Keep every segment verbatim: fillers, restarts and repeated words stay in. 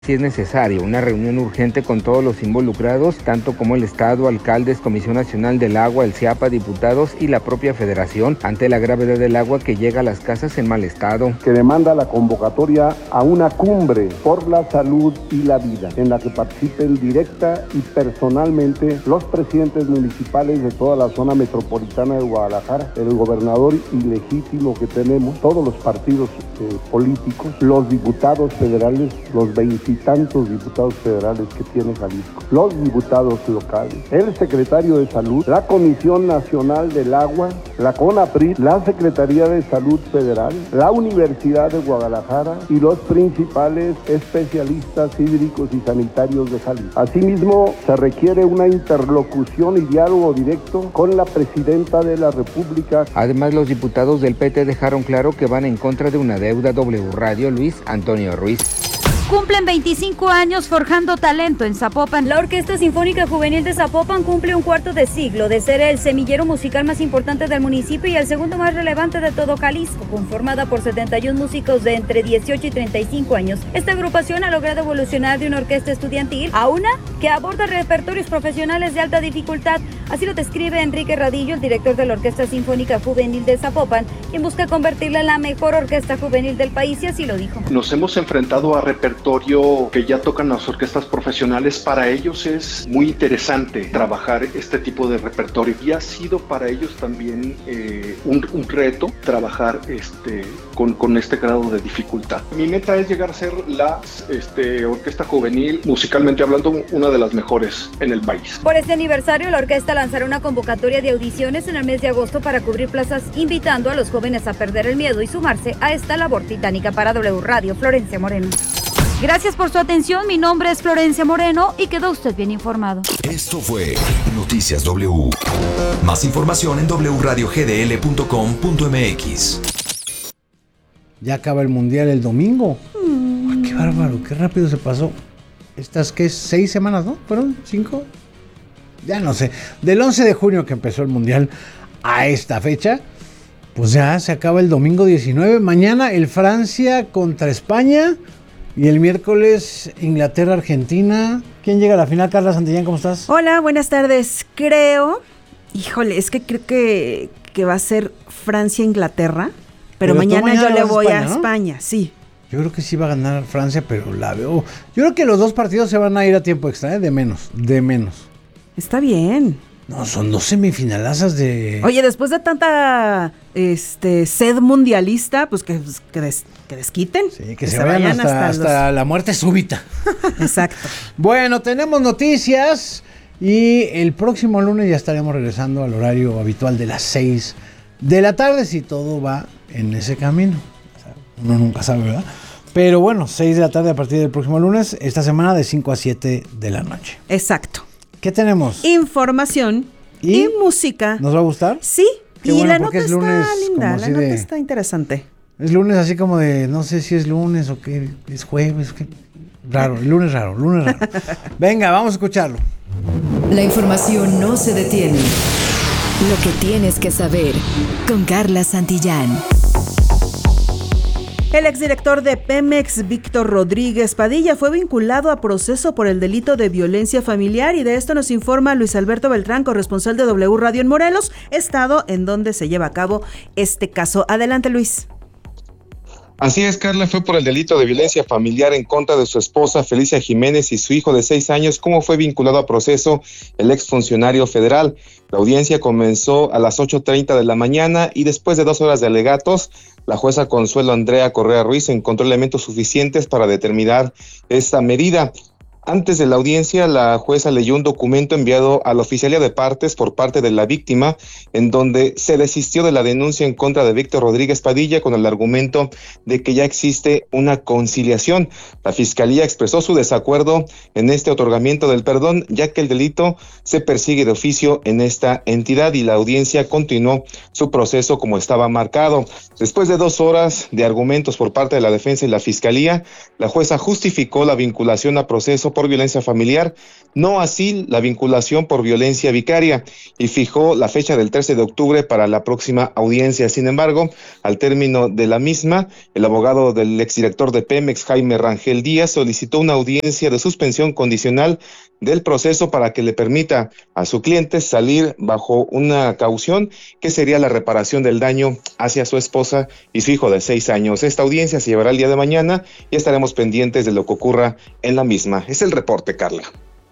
Si es necesario una reunión urgente con todos los involucrados, tanto como el Estado, alcaldes, Comisión Nacional del Agua, el CIAPA, diputados y la propia Federación, ante la gravedad del agua que llega a las casas en mal estado. Que demanda la convocatoria a una cumbre por la salud y la vida, en la que participen directa y personalmente los presidentes municipales de toda la zona metropolitana de Guadalajara, el gobernador ilegítimo que tenemos, todos los partidos eh, políticos, los diputados federales, los veinte y tantos diputados federales que tiene Jalisco, los diputados locales, el secretario de Salud, la Comisión Nacional del Agua, la CONAPRID, la Secretaría de Salud Federal, la Universidad de Guadalajara y los principales especialistas hídricos y sanitarios de Jalisco. Asimismo, se requiere una interlocución y diálogo directo con la Presidenta de la República. Además, los diputados del P T dejaron claro que van en contra de una deuda. W Radio, Luis Antonio Ruiz. Cumplen veinticinco años forjando talento en Zapopan. La Orquesta Sinfónica Juvenil de Zapopan cumple un cuarto de siglo de ser el semillero musical más importante del municipio y el segundo más relevante de todo Jalisco, conformada por setenta y uno músicos de entre dieciocho y treinta y cinco años. Esta agrupación ha logrado evolucionar de una orquesta estudiantil a una que aborda repertorios profesionales de alta dificultad. Así lo describe Enrique Radillo, el director de la Orquesta Sinfónica Juvenil de Zapopan, quien busca convertirla en la mejor orquesta juvenil del país, y así lo dijo. Nos hemos enfrentado a repertorios que ya tocan las orquestas profesionales. Para ellos es muy interesante trabajar este tipo de repertorio y ha sido para ellos también eh, un, un reto trabajar este, con, con este grado de dificultad. Mi meta es llegar a ser la este, orquesta juvenil, musicalmente hablando, una de las mejores en el país. Por este aniversario, la orquesta lanzará una convocatoria de audiciones en el mes de agosto para cubrir plazas, invitando a los jóvenes a perder el miedo y sumarse a esta labor titánica. Para W Radio, Florencia Moreno. Gracias por su atención, mi nombre es Florencia Moreno y quedó usted bien informado. Esto fue Noticias W. Más información en doble u radio ge de ele punto com punto eme equis. Ya acaba el Mundial el domingo. Mm. Ay, qué bárbaro, qué rápido se pasó. Estas, ¿qué? Seis semanas, ¿no? ¿Fueron? ¿Cinco? Ya no sé. Del once de junio que empezó el Mundial a esta fecha, pues ya se acaba el domingo diecinueve. Mañana el Francia contra España. Y el miércoles, Inglaterra-Argentina. ¿Quién llega a la final? Carla Santillán, ¿cómo estás? Hola, buenas tardes. Creo, híjole, es que creo que, que va a ser Francia-Inglaterra, pero, pero mañana, mañana yo le voy a España, ¿no? España, sí. Yo creo que sí va a ganar Francia, pero la veo. Yo creo que los dos partidos se van a ir a tiempo extra, ¿eh? De menos, de menos. Está bien. No, son dos semifinalazas de... Oye, después de tanta este sed mundialista, pues que, que, des, que desquiten. Sí, que, que se, se vayan, vayan hasta, hasta, hasta los... la muerte súbita. Exacto. Bueno, tenemos noticias y el próximo lunes ya estaremos regresando al horario habitual de las seis de la tarde, si todo va en ese camino. O sea, uno nunca sabe, ¿verdad? Pero bueno, seis de la tarde a partir del próximo lunes, esta semana de cinco a siete de la noche. Exacto. ¿Qué tenemos? Información y, y música. ¿Nos va a gustar? Sí, Qué y bueno, la nota es está lunes, linda, la nota de, está interesante. Es lunes así como de, no sé si es lunes o qué, es jueves, qué, raro, lunes raro, lunes raro. Venga, vamos a escucharlo. La información no se detiene. Lo que tienes que saber con Carla Santillán. El exdirector de Pemex, Víctor Rodríguez Padilla, fue vinculado a proceso por el delito de violencia familiar y de esto nos informa Luis Alberto Beltrán, corresponsal de W Radio en Morelos, estado en donde se lleva a cabo este caso. Adelante, Luis. Así es, Carla, fue por el delito de violencia familiar en contra de su esposa Felicia Jiménez y su hijo de seis años, como fue vinculado a proceso el exfuncionario federal. La audiencia comenzó a las ocho treinta de la mañana y después de dos horas de alegatos, la jueza Consuelo Andrea Correa Ruiz encontró elementos suficientes para determinar esta medida. Antes de la audiencia, la jueza leyó un documento enviado a la Oficialía de Partes por parte de la víctima, en donde se desistió de la denuncia en contra de Víctor Rodríguez Padilla con el argumento de que ya existe una conciliación. La Fiscalía expresó su desacuerdo en este otorgamiento del perdón, ya que el delito se persigue de oficio en esta entidad y la audiencia continuó su proceso como estaba marcado. Después de dos horas de argumentos por parte de la defensa y la Fiscalía, la jueza justificó la vinculación a proceso proceso por violencia familiar, no así la vinculación por violencia vicaria, y fijó la fecha del trece de octubre para la próxima audiencia. Sin embargo, al término de la misma, el abogado del exdirector de Pemex, Jaime Rangel Díaz, solicitó una audiencia de suspensión condicional del proceso para que le permita a su cliente salir bajo una caución que sería la reparación del daño hacia su esposa y su hijo de seis años. Esta audiencia se llevará el día de mañana y estaremos pendientes de lo que ocurra en la misma. Es el reporte, Carla.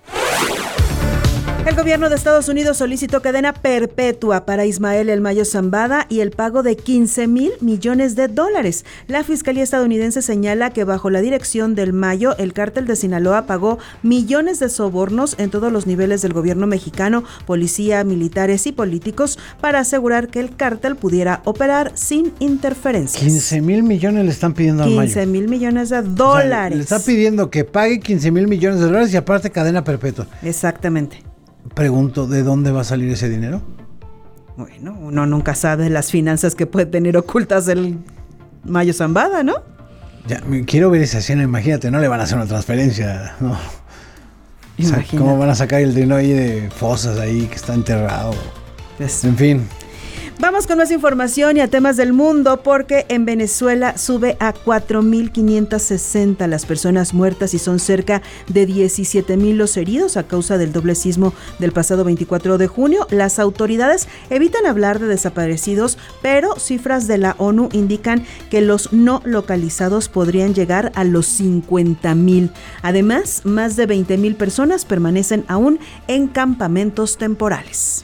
El gobierno de Estados Unidos solicitó cadena perpetua para Ismael El Mayo Zambada y el pago de quince mil millones de dólares. La Fiscalía estadounidense señala que bajo la dirección del Mayo, el cártel de Sinaloa pagó millones de sobornos en todos los niveles del gobierno mexicano, policía, militares y políticos, para asegurar que el cártel pudiera operar sin interferencias. quince mil millones le están pidiendo al Mayo. quince mil millones de dólares. O sea, le está pidiendo que pague quince mil millones de dólares y aparte cadena perpetua. Exactamente. Pregunto, ¿de dónde va a salir ese dinero? Bueno, uno nunca sabe las finanzas que puede tener ocultas el Mayo Zambada, ¿no? Ya, quiero ver esa escena, imagínate, no le van a hacer una transferencia, ¿no? O sea, ¿cómo van a sacar el dinero ahí de fosas ahí que está enterrado? Pues, en fin. Vamos con más información y a temas del mundo, porque en Venezuela sube a cuatro mil quinientas sesenta las personas muertas y son cerca de diecisiete mil los heridos a causa del doble sismo del pasado veinticuatro de junio. Las autoridades evitan hablar de desaparecidos, pero cifras de la ONU indican que los no localizados podrían llegar a los cincuenta mil. Además, más de veinte mil personas permanecen aún en campamentos temporales.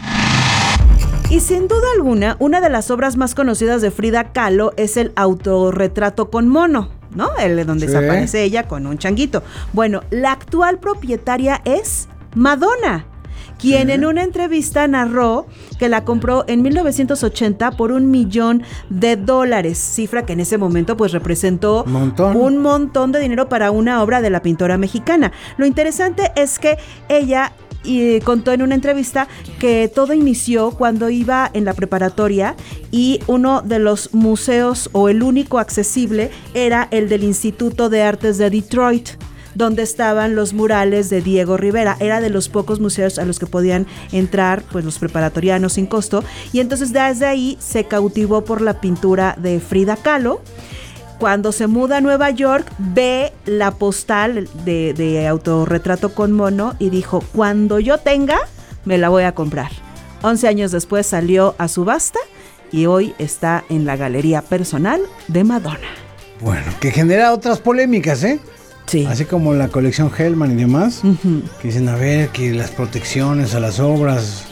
Y sin duda alguna, una de las obras más conocidas de Frida Kahlo es el autorretrato con mono, ¿no? El donde sí. se aparece ella con un changuito. Bueno, la actual propietaria es Madonna, quien sí. en una entrevista narró que la compró en mil novecientos ochenta por un millón de dólares, cifra que en ese momento pues representó ¿Montón? un montón de dinero para una obra de la pintora mexicana. Lo interesante es que ella y contó en una entrevista que todo inició cuando iba en la preparatoria y uno de los museos o el único accesible era el del Instituto de Artes de Detroit, donde estaban los murales de Diego Rivera. Era de los pocos museos a los que podían entrar pues los preparatorianos sin costo, y entonces desde ahí se cautivó por la pintura de Frida Kahlo. Cuando se muda a Nueva York, ve la postal de, de autorretrato con mono y dijo, cuando yo tenga, me la voy a comprar. once años después salió a subasta y hoy está en la galería personal de Madonna. Bueno, que genera otras polémicas, ¿eh? Sí. Así como la colección Hellman y demás, uh-huh. que dicen, a ver, que las protecciones a las obras...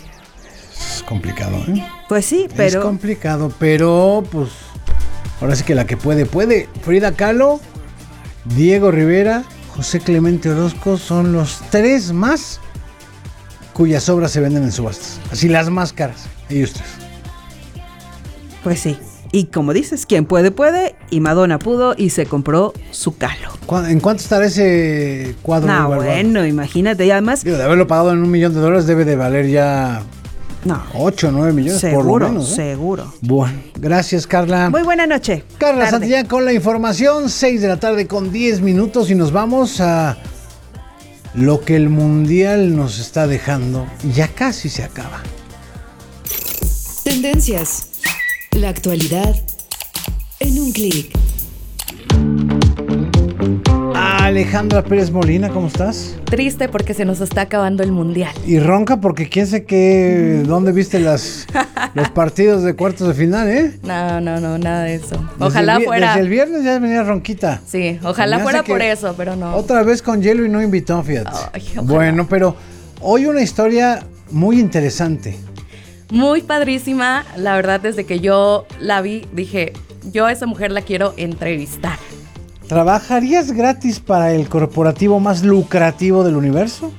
Es complicado, ¿eh? Pues sí, pero... Es complicado, pero pues... Ahora sí que la que puede, puede. Frida Kahlo, Diego Rivera, José Clemente Orozco son los tres más cuyas obras se venden en subastas. Así las más caras, ellos tres. Pues sí. Y como dices, quien puede, puede. Y Madonna pudo y se compró su Kahlo. ¿En cuánto estará ese cuadro? No, bueno, imagínate. Y además... Digo, de haberlo pagado en un millón de dólares debe de valer ya... No. ocho o nueve millones seguro, por lo menos. ¿eh? Seguro. Bueno, gracias, Carla. Muy buena noche. Carla tarde. Santillán con la información, seis de la tarde con diez minutos y nos vamos a lo que el Mundial nos está dejando. Ya casi se acaba. Tendencias. La actualidad en un clic. Alejandra Pérez Molina, ¿cómo estás? Triste porque se nos está acabando el Mundial. Y ronca porque quién sé qué, dónde viste las, los partidos de cuartos de final, ¿eh? No, no, no, nada de eso. Desde Ojalá el, fuera. Desde el viernes ya venía ronquita. Sí, ojalá fuera por eso, pero no. Otra vez con hielo y no invitó, fíjate. Ay, bueno, pero hoy una historia muy interesante. Muy padrísima, la verdad, desde que yo la vi, dije, yo a esa mujer la quiero entrevistar. ¿Trabajarías gratis para el corporativo más lucrativo del universo?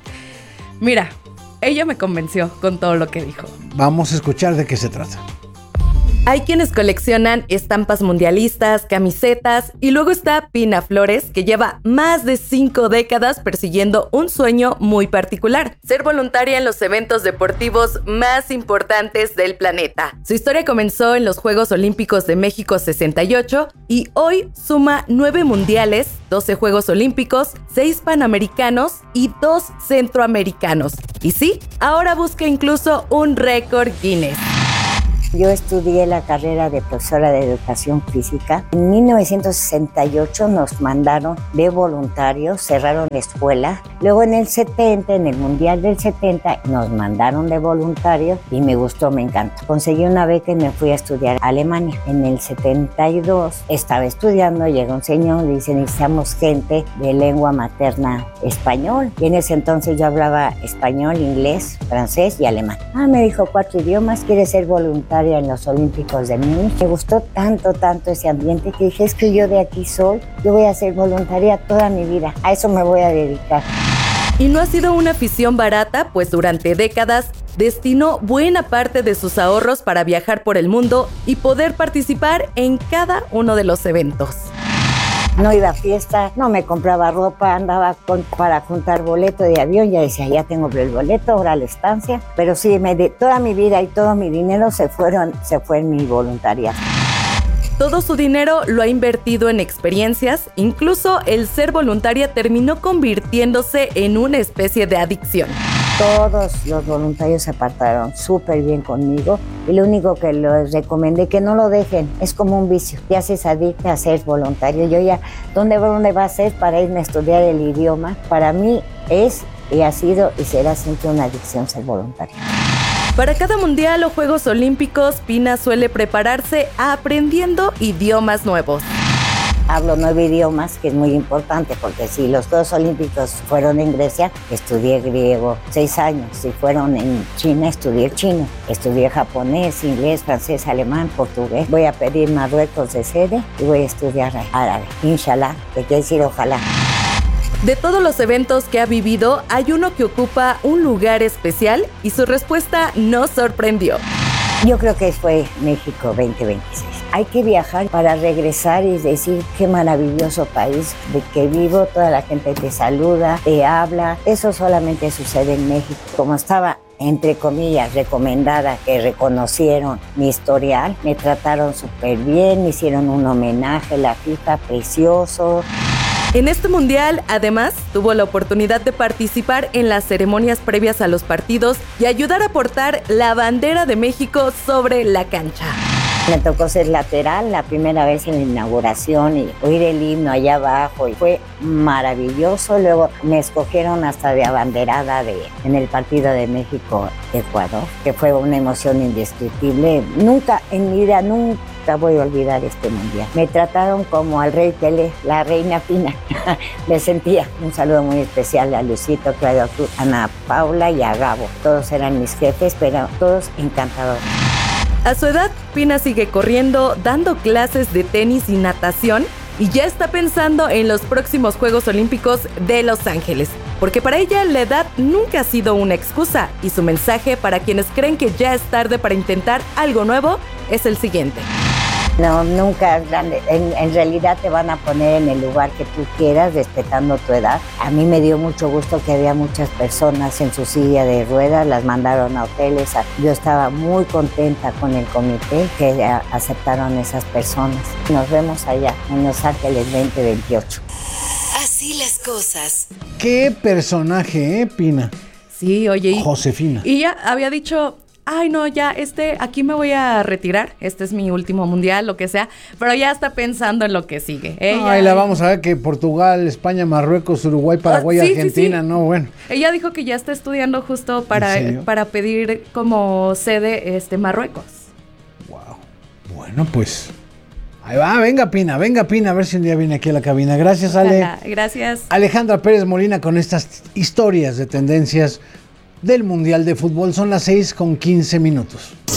Mira, ella me convenció con todo lo que dijo. Vamos a escuchar de qué se trata. Hay quienes coleccionan estampas mundialistas, camisetas, y luego está Pina Flores, que lleva más de cinco décadas persiguiendo un sueño muy particular: ser voluntaria en los eventos deportivos más importantes del planeta. Su historia comenzó en los Juegos Olímpicos de México sesenta y ocho y hoy suma nueve mundiales, doce Juegos Olímpicos, seis panamericanos y dos centroamericanos. Y sí, ahora busca incluso un récord Guinness. Yo estudié la carrera de profesora de educación física. En mil novecientos sesenta y ocho nos mandaron de voluntarios, cerraron la escuela. Luego en el setenta, en el Mundial del setenta, nos mandaron de voluntarios y me gustó, me encantó. Conseguí una beca y me fui a estudiar a Alemania. En el setenta y dos estaba estudiando, llegó un señor y dice: necesitamos gente de lengua materna español. Y en ese entonces yo hablaba español, inglés, francés y alemán. Ah, me dijo cuatro idiomas, ¿quieres ser voluntario en los Olímpicos de Múnich? Me gustó tanto, tanto ese ambiente que dije: es que yo de aquí soy, yo voy a ser voluntaria toda mi vida, a eso me voy a dedicar. Y no ha sido una afición barata, pues durante décadas destinó buena parte de sus ahorros para viajar por el mundo y poder participar en cada uno de los eventos. No iba a fiesta, no me compraba ropa, andaba con, para juntar boleto de avión, ya decía: ya tengo el boleto, ahora la estancia. Pero sí, me de, toda mi vida y todo mi dinero se fueron, se fue en mi voluntariado. Todo su dinero lo ha invertido en experiencias, incluso el ser voluntaria terminó convirtiéndose en una especie de adicción. Todos los voluntarios se apartaron súper bien conmigo y lo único que les recomendé que no lo dejen, es como un vicio. Ya se adicta a ser voluntario. Yo ya, ¿dónde, dónde va a ser para irme a estudiar el idioma? Para mí es y ha sido y será siempre una adicción ser voluntario. Para cada mundial o Juegos Olímpicos, Pina suele prepararse aprendiendo idiomas nuevos. Hablo nueve idiomas, que es muy importante, porque si los Juegos Olímpicos fueron en Grecia, estudié griego seis años. Si fueron en China, estudié chino. Estudié japonés, inglés, francés, alemán, portugués. Voy a pedir Marruecos de sede y voy a estudiar árabe. Inshallah, que quiere decir ojalá. De todos los eventos que ha vivido, hay uno que ocupa un lugar especial y su respuesta nos sorprendió. Yo creo que fue México veinte veintiséis. Hay que viajar para regresar y decir qué maravilloso país de que vivo. Toda la gente te saluda, te habla. Eso solamente sucede en México. Como estaba, entre comillas, recomendada, que reconocieron mi historial, me trataron súper bien, me hicieron un homenaje, la FIFA, precioso. En este mundial, además, tuvo la oportunidad de participar en las ceremonias previas a los partidos y ayudar a portar la bandera de México sobre la cancha. Me tocó ser lateral la primera vez en la inauguración y oír el himno allá abajo y fue maravilloso. Luego me escogieron hasta de abanderada de, en el partido de México-Ecuador, que fue una emoción indescriptible. Nunca en mi vida, nunca voy a olvidar este mundial. Me trataron como al rey Pelé, la reina Pina. Me sentía. Un saludo muy especial a Lucito, Claudio Cruz, Ana Paula y a Gabo. Todos eran mis jefes, pero todos encantadores. A su edad, Pina sigue corriendo, dando clases de tenis y natación y ya está pensando en los próximos Juegos Olímpicos de Los Ángeles, porque para ella la edad nunca ha sido una excusa y su mensaje para quienes creen que ya es tarde para intentar algo nuevo es el siguiente. No, nunca, en, en realidad te van a poner en el lugar que tú quieras, respetando tu edad. A mí me dio mucho gusto que había muchas personas en su silla de ruedas, las mandaron a hoteles. Yo estaba muy contenta con el comité que aceptaron esas personas. Nos vemos allá en Los Ángeles veinte veintiocho. Así las cosas. ¿Qué personaje, eh, Pina? Sí, oye. Y, Josefina. Y ella había dicho: ay, no, ya, este, aquí me voy a retirar, este es mi último mundial, lo que sea, pero ya está pensando en lo que sigue. Ella, Ay, la vamos a ver que Portugal, España, Marruecos, Uruguay, Paraguay, oh, sí, Argentina, sí, sí. no, bueno. Ella dijo que ya está estudiando justo para, para pedir como sede este Marruecos. Wow. Bueno, pues, ahí va, venga Pina, venga Pina, a ver si un día viene aquí a la cabina. Gracias, Ale. Ojalá, gracias. Alejandra Pérez Molina con estas historias de tendencias del Mundial de Fútbol. Son las seis con quince minutos.